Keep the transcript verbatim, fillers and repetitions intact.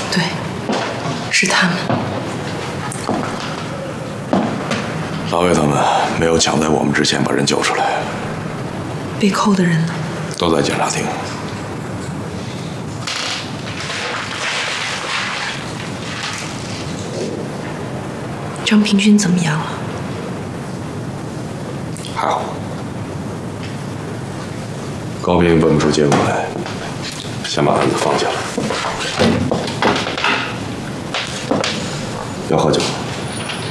对，是他们。 老岳他们没有抢在我们之前把人救出来。 被扣的人呢？ 都在检察厅。 张平君怎么样了？ 还好。高斌问不出结果来，先把案子放下了。要喝酒吗？